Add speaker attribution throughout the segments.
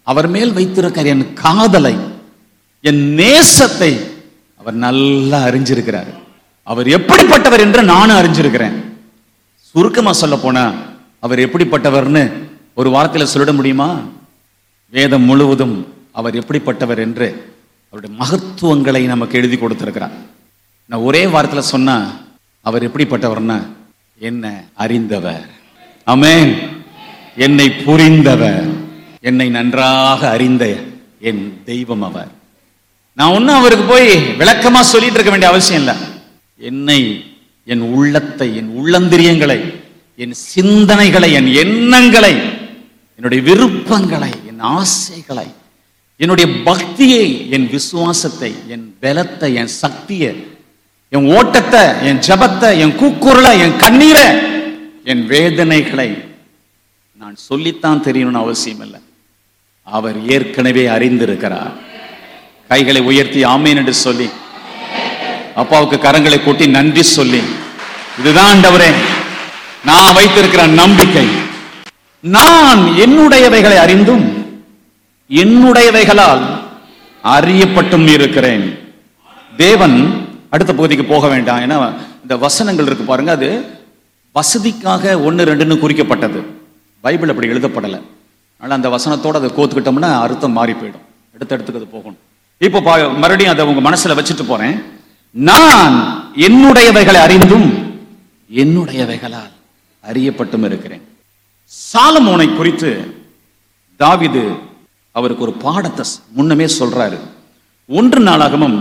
Speaker 1: அவர் மேல் வைத்திருக்கிற என் காதலை, என் நேசத்தை அவர் நல்லா அறிஞ்சிருக்கிறார். அவர் எப்படிப்பட்டவர் என்று நானும் அறிஞ்சிருக்கிறேன். சுருக்கமா சொல்ல போனா அவர் எப்படிப்பட்டவர்னு ஒரு வார்த்தையில சொல்லிட முடியுமா? வேதம் முழுவதும் அவர் எப்படிப்பட்டவர் என்று அவருடைய மகத்துவங்களை நமக்கு எழுதி கொடுத்திருக்கிறார். நான் ஒரே வார்த்தையில சொன்னா அவர் எப்படிப்பட்டவர்னா, என்னை அறிந்தவர், ஆமென், என்னை புரிந்தவர், என்னை நன்றாக அறிந்த என் தெய்வம் அவர். நான் ஒன்னும் அவருக்கு போய் விளக்கமா சொல்லிட்டு இருக்க வேண்டிய அவசியம் இல்லை. என்னை, என் உள்ளத்தை, என் உள்ளந்திரியங்களை, என் சிந்தனைகளை, என் எண்ணங்களை, என்னுடைய விருப்பங்களை, என் ஆசைகளை, என்னுடைய பக்தியை, என் விசுவாசத்தை, என் பலத்தை, என் சக்தியை, என் ஓட்டத்தை, என் ஜபத்தை, என் கூக்குரலை, என் கண்ணீரை, என் வேதனைகளை நான் சொல்லித்தான் தெரியணும்னு அவசியம் இல்லை. அவர் ஏற்கனவே அறிந்திருக்கிறார். கைகளை உயர்த்தி ஆமேன் என்று சொல்லி, அப்பாவுக்கு கரங்களை கொட்டி நன்றி சொல்லி, இதுதான் ஆண்டவரே நான் வைத்திருக்கிற நம்பிக்கை. நான் என்னுடையவைகளை அறிந்தும் என்னுடையவைகளால் அறியப்பட்டும் இருக்கிறேன். தேவன், அடுத்த பகுதிக்கு போக வேண்டாம், ஏன்னா இந்த வசனங்கள் இருக்கு பாருங்க, அது வசதிக்காக 1, 2ன்னு குறிக்கப்பட்டது. பைபிள் அப்படி எழுதப்படலை. அதனால அந்த வசனத்தோட அதை கோத்துக்கிட்டோம்னா அர்த்தம் மாறி போயிடும். அடுத்தடுத்துக்கு அது போகணும். இப்போ மறுபடியும் அதை உங்க மனசுல வச்சுட்டு போறேன். நான் என்னுடையவைகளை அறிந்தும் என்னுடையவைகளால் அறியப்பட்டும் இருக்கிறேன். சாலமோனை குறித்து தாவீது அவருக்கு ஒரு பாடத்தை முன்னமே சொல்றாரு. 1 நாளாகமம்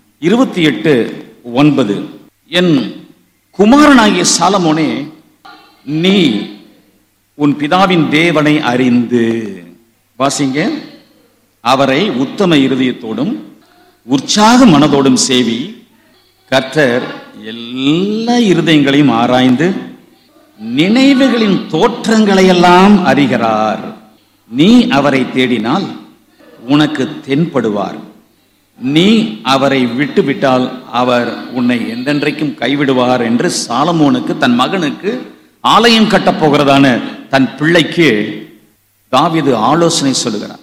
Speaker 1: 28:9, என் குமாரனாகிய சாலமோனே, நீ உன் பிதாவின் தேவனை அறிந்து, வாசிங்க, அவரை உத்தம இருதயத்தோடும் உற்சாக மனதோடும் சேவி. கர்த்தர் எல்லா இருதயங்களையும் ஆராய்ந்து நினைவுகளின் தோற்றங்களை எல்லாம் அறிகிறார். நீ அவரை தேடினால் உனக்கு தென்படுவார். நீ அவரை விட்டுவிட்டால் அவர் உன்னை என்றென்றைக்கும் கைவிடுவார் என்று சாலமோனுக்கு, தன் மகனுக்கு ஆலயம் கட்டப் போகிறதான தன் பிள்ளைக்கு தாவீது ஆலோசனை சொல்லுகிறார்.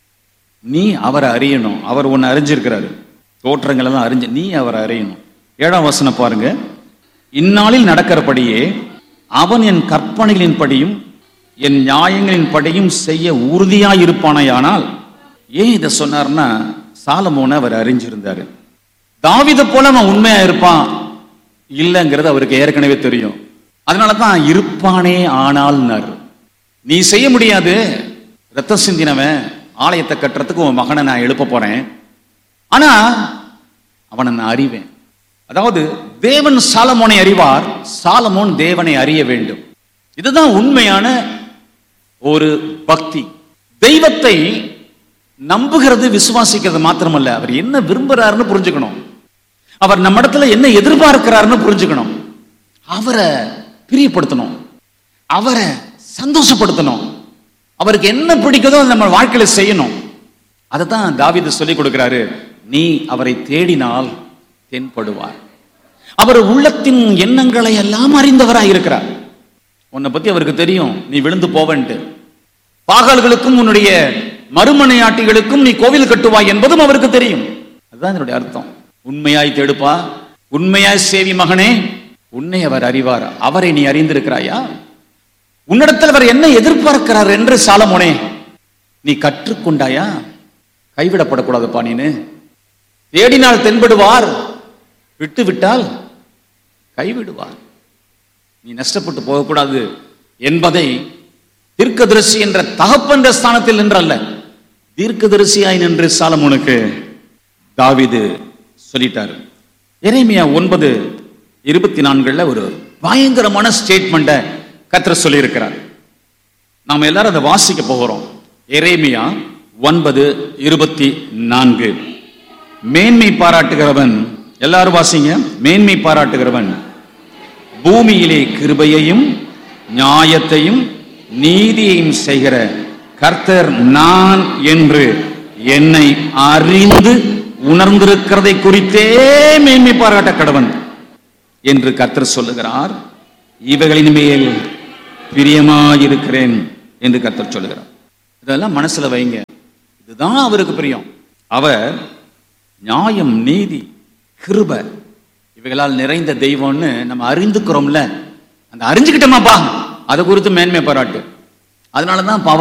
Speaker 1: நீ அவரை அறியணும். அவர் உன்னை அறிஞ்சிருக்கிறாரு, தோற்றங்கள் எல்லாம் அறிஞ்சு, நீ அவரை அறியணும். 7ஆம் வசனம் பாருங்க. இந்நாளில் நடக்கிறபடியே அவன் என் கற்பனைகளின் படியும் என் நியாயங்களின் படியும் செய்ய உறுதியாயிருப்பானையானால். ஏன் இதை சொன்னார்னா, சாலமோனை அவர் அறிஞ்சிருந்தாரு. தாவீதை போல அவன் உண்மையா இருப்பான் இல்லைங்கிறது அவருக்கு ஏற்கனவே தெரியும். அதனாலதான் இருப்பானே ஆனால்னார். நீ செய்ய முடியாது, ரத்தம் சிந்தினவன், ஆலயத்தை கட்டுறதுக்கு உன் மகனை நான் எழுப்ப போறேன், ஆனா அவனை நான் அறிவேன். அதாவது தேவன் சாலமோனை அறிவார், சாலமோன் தேவனை அறிய வேண்டும். இதுதான் உண்மையான ஒரு பக்தி. தெய்வத்தை நம்புகிறது, விசுவாசிக்கிறது மாத்திரமல்ல, அவர் என்ன விரும்புறாருன்னு புரிஞ்சுக்கணும். அவர் நம்ம இடத்துல என்ன எதிர்பார்க்கிறாருன்னு புரிஞ்சுக்கணும். அவரை பிரியப்படுத்தணும், அவரை சந்தோஷப்படுத்தணும், அவருக்கு என்ன பிடிக்குதோ நம்ம வாழ்க்கையில செய்யணும். அதை தான் தாவீது சொல்லிக் கொடுக்கிறாரு. நீ அவரை தேடினால் தென்படுவார். அவர் உள்ளத்தின் எண்ணங்களை எல்லாம் அறிந்தவராய் இருக்கிறார். உன்னை பத்தி அவருக்கு தெரியும், நீ விழுந்து போவன்ட்டு. பாகால்களுக்கும் உன்னுடைய மறுமனையாட்டிகளுக்கும் நீ கோவில் கட்டுவாய் என்பதும் அவருக்கு தெரியும். அதுதான் என்னுடைய அர்த்தம். உண்மையாய் தேடுப்பா, உண்மையாய் சேவி மகனே, உன்னை அவர் அறிவார். அவரை நீ அறிந்திருக்கிறாயா? உன்னிடத்தில் அவர் என்ன எதிர்பார்க்கிறார் என்று சாலமோனே நீ கற்றுக்கொண்டாயா? கைவிடப்படக்கூடாதுப்பா. நீனு தேடினால் தென்படுவார், விட்டு விட்டால் கைவிடுவார். நீ நஷ்டப்பட்டு போகக்கூடாது என்பதை தீர்க்கதரிசி என்ற தகப்பன்ற ஸ்தானத்தில் நின்றல்ல, தீர்க்கதரிசியாய் நின்று சாலமோனுக்கு தாவீது சொல்லிட்டார். எரேமியா 9:24 ஒரு பயங்கரமான ஸ்டேட்மெண்ட கர்த்தர் சொல்லி இருக்கிறார். நாம எல்லாரும் அதை வாசிக்க போகிறோம். எரேமியா 9:24. மேன்மை பாராட்டுகிறவன், எல்லாரும் வாசிங்க. மேன்மை பாராட்டுகிறவன் பூமியிலே கிருபையையும் நியாயத்தையும் நீதியையும் செய்கிற கர்த்தர் நான் என்று என்னை அறிந்து உணர்ந்திருக்கிறதை குறித்தே மேன்மை பாராட்ட கடவன் என்று கர்த்தர் சொல்லுகிறார். இவைகளின் மேல் பிரியமாயிருக்கிறேன் என்று கர்த்தர் சொல்லுகிறார். இதெல்லாம் மனசுல வைங்க. அதுதான் அவருக்கு பிரியம். அவர் நியாயம், நீதி, கிருபை இவைகளால் நிறைந்த தெய்வம்னு நம்ம அறிந்துக்கிறோம்ல, அந்த அறிஞ்சுக்கிட்டோமாப்பா அதை குறித்து மேன்மை பாராட்டு. அதனாலதான்